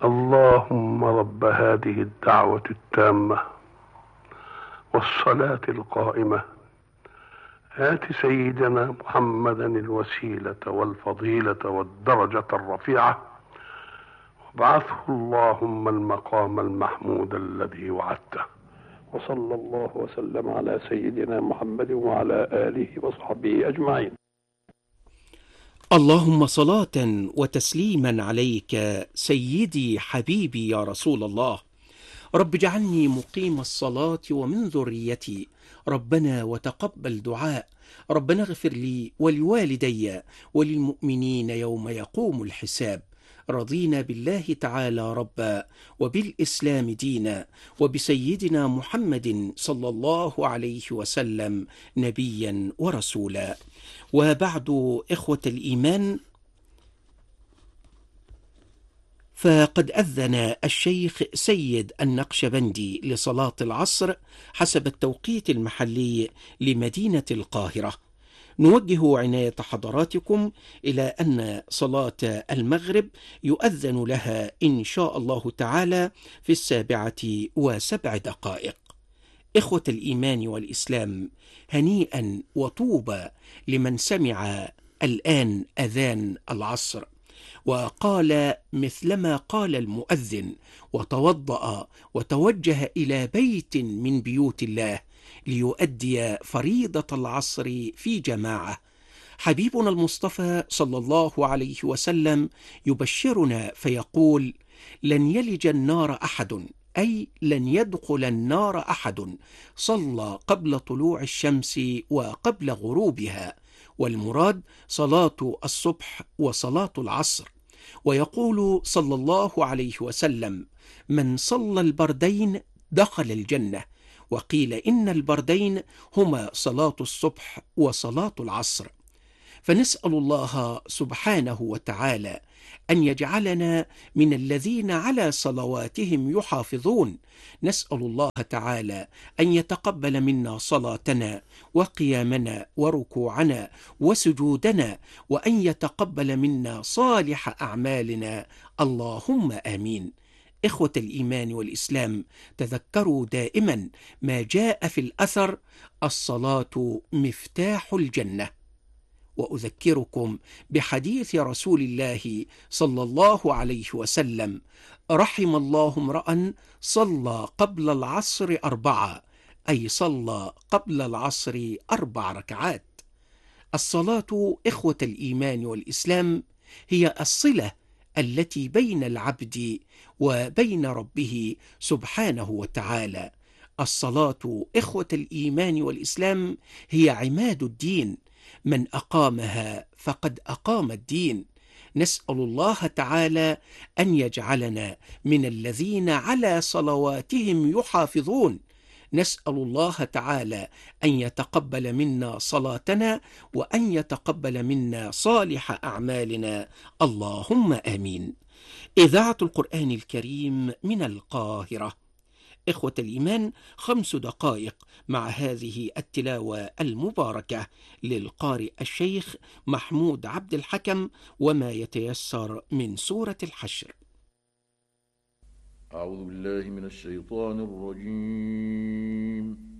اللهم رب هذه الدعوة التامة والصلاة القائمة، آت سيدنا محمدا الوسيلة والفضيلة والدرجة الرفيعة، وابعثه اللهم المقام المحمود الذي وعدته. وصلى الله وسلم على سيدنا محمد وعلى آله وصحبه أجمعين. اللهم صلاة وتسليما عليك سيدي حبيبي يا رسول الله. رب اجعلني مقيم الصلاة ومن ذريتي، ربنا وتقبل دعاء، ربنا اغفر لي ولوالدي وللمؤمنين يوم يقوم الحساب. رضينا بالله تعالى ربا، وبالإسلام دينا، وبسيدنا محمد صلى الله عليه وسلم نبيا ورسولا. وبعد، إخوة الإيمان، فقد أذن الشيخ سيد النقشبندي لصلاة العصر حسب التوقيت المحلي لمدينة القاهرة. نوجه عناية حضراتكم إلى أن صلاة المغرب يؤذن لها إن شاء الله تعالى في 7:07. إخوة الإيمان والإسلام، هنيئا وطوبى لمن سمع الآن أذان العصر وقال مثلما قال المؤذن، وتوضأ وتوجه إلى بيت من بيوت الله ليؤدي فريضة العصر في جماعة. حبيبنا المصطفى صلى الله عليه وسلم يبشرنا فيقول: لن يلج النار أحد، أي لن يدخل النار أحد صلى قبل طلوع الشمس وقبل غروبها، والمراد صلاة الصبح وصلاة العصر. ويقول صلى الله عليه وسلم: من صلى البردين دخل الجنة. وقيل إن البردين هما صلاة الصبح وصلاة العصر. فنسأل الله سبحانه وتعالى أن يجعلنا من الذين على صلواتهم يحافظون. نسأل الله تعالى أن يتقبل منا صلاتنا وقيامنا وركوعنا وسجودنا، وأن يتقبل منا صالح أعمالنا، اللهم آمين. إخوة الإيمان والإسلام، تذكروا دائما ما جاء في الأثر: الصلاة مفتاح الجنة. وأذكركم بحديث رسول الله صلى الله عليه وسلم: رحم الله امرأ صلى قبل العصر 4، أي صلى قبل العصر 4 ركعات. الصلاة، إخوة الإيمان والإسلام، هي الصلة التي بين العبد وبين ربه سبحانه وتعالى. الصلاة، إخوة الإيمان والإسلام، هي عماد الدين، من أقامها فقد أقام الدين. نسأل الله تعالى أن يجعلنا من الذين على صلواتهم يحافظون. نسأل الله تعالى أن يتقبل منا صلاتنا، وأن يتقبل منا صالح أعمالنا، اللهم آمين. إذاعة القرآن الكريم من القاهرة. إخوة الإيمان، 5 دقائق مع هذه التلاوة المباركة للقارئ الشيخ محمود عبد الحكم، وما يتيسر من سورة الحشر. أعوذ بالله من الشيطان الرجيم.